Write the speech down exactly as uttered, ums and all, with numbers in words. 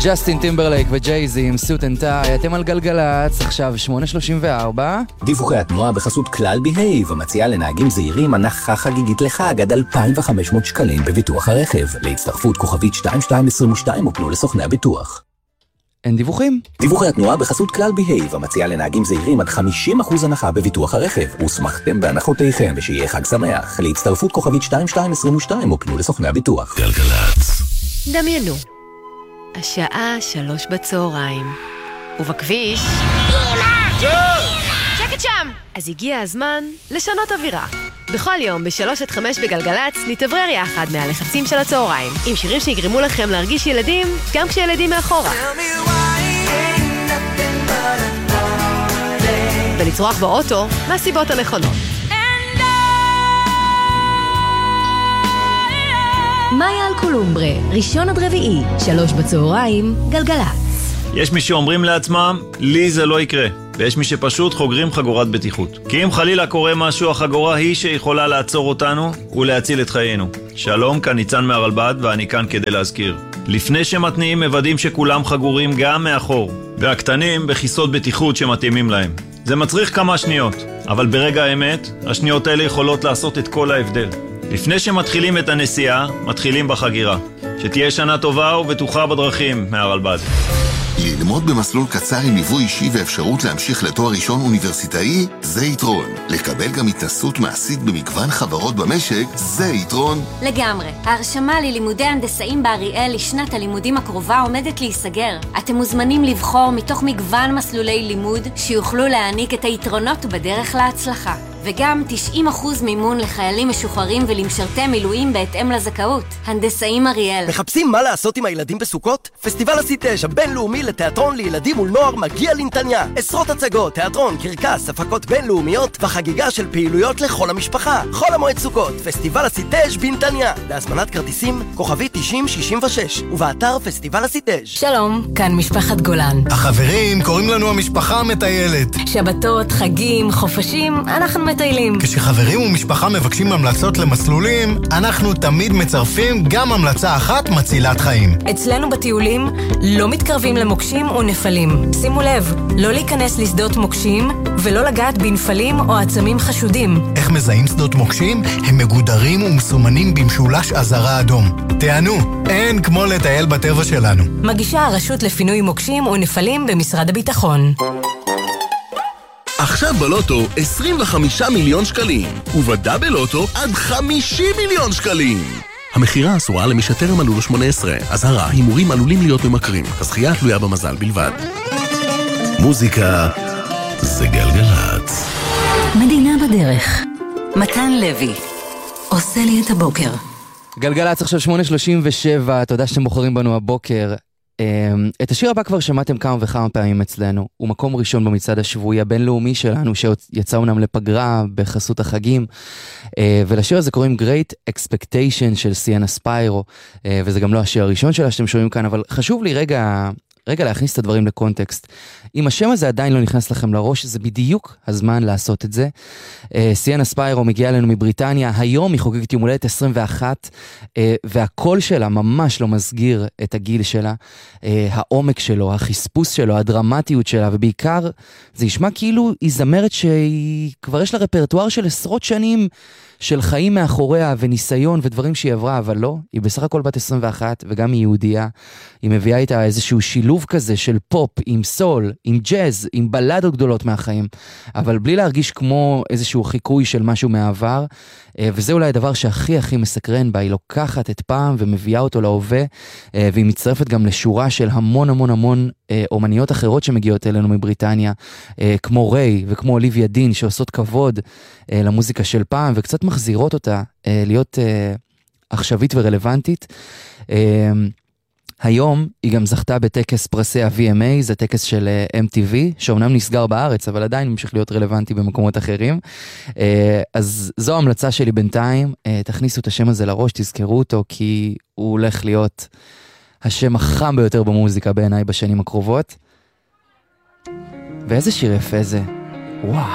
ג'סטין טימברלייק וג'ייזי עם סוט אנד טאי, אתם על גלגלצ, עכשיו שמונה שלושים וארבע. דיווחי התנועה בחסות כלל בהייב, המציעה לנהגים זהירים הנחה חגיגית לחג עד אלפיים וחמש מאות שקלים בביטוח הרכב. להצטרפות כוכבית שתיים שתיים עשרים ושתיים ופנו לסוכני הביטוח. אין דיווחים? דיווחי התנועה בחסות כלל בהייב, המציעה לנהגים זהירים עד חמישים אחוז הנחה בביטוח הרכב. וסמכתם בהנחותיכם ושיהיה חג שמח. להצטרפות כוכבית שתיים שתיים עשרים ושתיים ופנו לסוכני הביטוח. גלגלצ. דמיינו, השעה שלוש בצהריים, ובכביש... אמא! שקט שם! אז הגיע הזמן לשנות אווירה. בכל יום בשלוש עד חמש בגלגלצ נתברר יחד מהלחצים של הצהריים, עם שירים שיגרמו לכם להרגיש ילדים גם כשילדים מאחורה. ולצרוח באוטו מהסיבות הנכונות. מאיה אלקולומברה, ראשון עד רביעי, שלוש בצהריים, גלגלצ. יש מי שאומרים לעצמם, לי זה לא יקרה. ויש מי שפשוט חוגרים חגורת בטיחות. כי אם חלילה קורה משהו, החגורה היא שיכולה לעצור אותנו ולהציל את חיינו. שלום, כאן ניצן מהרלב"ד, ואני כאן כדי להזכיר. לפני שמתניעים מוודאים שכולם חגורים גם מאחור, והקטנים בכיסות בטיחות שמתאימים להם. זה מצריך כמה שניות, אבל ברגע האמת, השניות האלה יכולות לעשות את כל ההבדל. לפני שמתחילים את הנסיעה, מתחילים בחגירה. שתהיה שנה טובה ובטוחה בדרכים מהרלב"ד. ללמוד במסלול קצר עם ליווי אישי ואפשרות להמשיך לתואר ראשון אוניברסיטאי, זה יתרון. לקבל גם התנסות מעשית במגוון חברות במשק, זה יתרון. לגמרי. ההרשמה ללימודי הנדסאים באריאל לשנת הלימודים הקרובה עומדת להיסגר. אתם מוזמנים לבחור מתוך מגוון מסלולי לימוד שיוכלו להעניק את היתרונות בדרך להצלחה. וגם תשעים אחוז מימון לחיילים משוחררים ולמשרתי מילואים בהתאם לזכאות. הנדסאים אריאל. מחפשים מה לעשות עם הילדים בסוכות? פסטיבל הסיטש הבינלאומי לתיאטרון לילדים ולנוער מגיע לנתניה. עשרות הצגות, תיאטרון, קרקס, הפקות בינלאומיות וחגיגה של פעילויות לכל המשפחה. חול המועד סוכות, פסטיבל הסיטש בנתניה. להזמנת כרטיסים, כוכבי תשעים שישים ושש, ובאתר פסטיבל הסיטש. שלום, כאן משפחת גולן. החברים קוראים לנו המשפחה המטיילת. שבתות, חגים, חופשים, אנחנו מטיילים. כשחברים ומשפחה מבקשים המלצות למסלולים, אנחנו תמיד מצרפים גם המלצה אחת מצילת חיים. אצלנו בטיולים לא מתקרבים למוקשים ונפלים. שימו לב, לא להיכנס לשדות מוקשים ולא לגעת בנפלים או עצמים חשודים. איך מזהים שדות מוקשים? הם מגודרים ומסומנים במשולש אזהרה אדום. תענו, אין כמו לטייל בטבע שלנו. מגישה הרשות לפינוי מוקשים ונפלים במשרד הביטחון. עכשיו בלוטו עשרים וחמישה מיליון שקלים, ובדאבל לוטו עד חמישים מיליון שקלים. המחירה אסורה למי שטרם מלאו לו שמונה עשרה. אזהרה, הימורים עלולים להיות ממכרים. הזכייה תלויה במזל בלבד. מוזיקה זה גלגלצ. מדינה בדרך. מתן לוי עושה לי את הבוקר. גלגלצ עכשיו שמונה שלושים ושבע, תודה שאתם בוחרים בנו הבוקר. את השיר הבא כבר שמעתם כמה וכמה פעמים אצלנו, הוא מקום ראשון במצעד השבועי הבינלאומי שלנו שיצא אומנם לפגרה בחסות החגים, ולשיר הזה קוראים Great Expectation של סיאנה ספיירו, וזה גם לא השיר הראשון שלה שאתם שומעים כאן, אבל חשוב לי רגע רגע להכניס את הדברים לקונטקסט. אם השם הזה עדיין לא נכנס לכם לראש, זה בדיוק הזמן לעשות את זה. סיאנה ספיירו מגיעה אלינו מבריטניה, היום היא חוגגת יום הולדת עשרים ואחת, והקול שלה ממש לא מסגיר את הגיל שלה, העומק שלו, החספוס שלו, הדרמטיות שלה, ובעיקר זה ישמע כאילו היא זמרת שהיא כבר יש לה רפרטואר של עשרות שנים של חיים מאחוריה וניסיון ודברים שהיא עברה, אבל לא, היא בסך הכל בת עשרים ואחת וגם היא יהודייה, היא מביאה איתה איזשהו שילוב כזה של פופ עם סול, עם ג'אז, עם בלדות גדולות מהחיים, אבל בלי להרגיש כמו איזשהו חיקוי של משהו מהעבר, וזה אולי הדבר שהכי הכי מסקרן בה, היא לוקחת את פעם ומביאה אותו להווה, והיא מצטרפת גם לשורה של המון המון המון אומניות אחרות שמגיעות אלינו מבריטניה, כמו ריי וכמו אוליביה דין, שעושות כבוד למוזיקה של פעם, וקצת מחזירות אותה להיות עכשווית ורלוונטית. היום היא גם זכתה בטקס פרסי ה-וי אם איי, זה טקס של אם טי וי, שאומנם נסגר בארץ, אבל עדיין ממשיך להיות רלוונטי במקומות אחרים. אז זו המלצה שלי בינתיים, תכניסו את השם הזה לראש, תזכרו אותו, כי הוא הולך להיות השם החם ביותר במוזיקה בעיניי בשנים הקרובות. ואיזה שיר יפה זה, וואו.